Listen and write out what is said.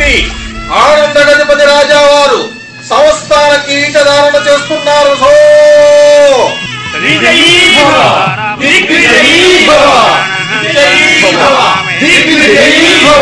చెప్పి ఆనంద గజపతి రాజా వారు సంస్థాన కిరీటధారణ చేస్తున్నారు.